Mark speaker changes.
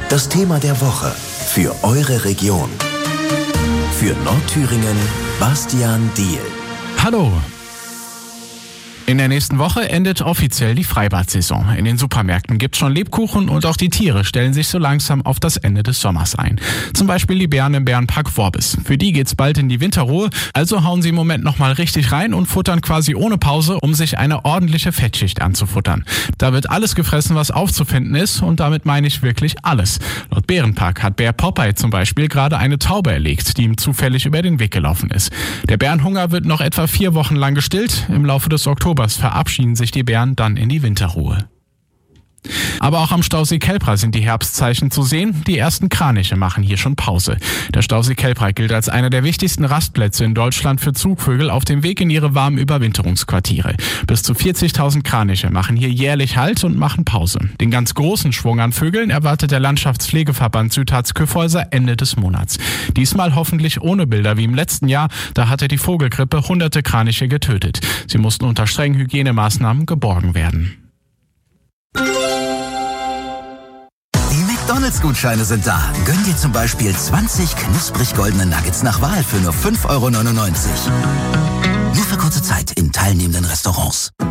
Speaker 1: Das Thema der Woche für eure Region. Für Nordthüringen, Bastian Diehl.
Speaker 2: Hallo! In der nächsten Woche endet offiziell die Freibad-Saison. In den Supermärkten gibt's schon Lebkuchen und auch die Tiere stellen sich so langsam auf das Ende des Sommers ein. Zum Beispiel die Bären im Bärenpark Worbis. Für die geht's bald in die Winterruhe, also hauen sie im Moment nochmal richtig rein und futtern quasi ohne Pause, um sich eine ordentliche Fettschicht anzufuttern. Da wird alles gefressen, was aufzufinden ist, und damit meine ich wirklich alles. Laut Bärenpark hat Bär Popeye zum Beispiel gerade eine Taube erlegt, die ihm zufällig über den Weg gelaufen ist. Der Bärenhunger wird noch etwa 4 Wochen lang gestillt. Im Laufe des Oktobers verabschieden sich die Bären dann in die Winterruhe. Aber auch am Stausee Kelbra sind die Herbstzeichen zu sehen. Die ersten Kraniche machen hier schon Pause. Der Stausee Kelbra gilt als einer der wichtigsten Rastplätze in Deutschland für Zugvögel auf dem Weg in ihre warmen Überwinterungsquartiere. Bis zu 40.000 Kraniche machen hier jährlich Halt und machen Pause. Den ganz großen Schwung an Vögeln erwartet der Landschaftspflegeverband Südharz-Kyffhäuser Ende des Monats. Diesmal hoffentlich ohne Bilder wie im letzten Jahr. Da hatte die Vogelgrippe hunderte Kraniche getötet. Sie mussten unter strengen Hygienemaßnahmen geborgen werden.
Speaker 3: McDonalds-Gutscheine sind da. Gönn dir zum Beispiel 20 knusprig goldene Nuggets nach Wahl für nur 5,99 €. Nur für kurze Zeit in teilnehmenden Restaurants.